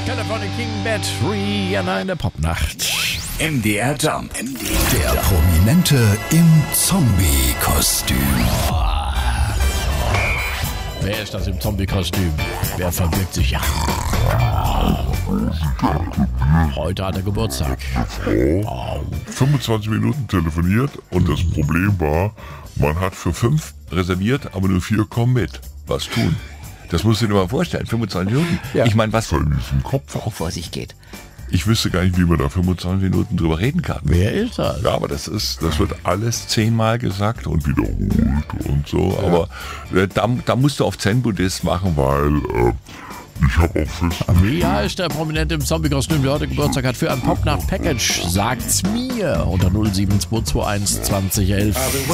California King Bad Rihanna in der Popnacht. MDR Jump. Der Prominente im Zombie-Kostüm. Wer ist das im Zombie-Kostüm? Wer verbirgt sich? Ja. Heute hat er Geburtstag. 25 Minuten telefoniert und das Problem war, man hat für 5 reserviert, aber nur 4 kommen mit. Was tun? Das musst du dir mal vorstellen, 25 Minuten. Ja. Ich meine, was In diesem Kopf. vor sich geht. Ich wüsste gar nicht, wie man da 25 Minuten drüber reden kann. Wer ist das? Ja, aber das wird alles 10-mal gesagt und wiederholt und so. Ja. Aber da musst du auf Zen-Buddhist machen, weil ich habe auch fest... Wie heißt der Prominente im Zombie-Kostüm, der heute Geburtstag hat? Für ein Popnacht-Package sagt's mir unter 07221 2011.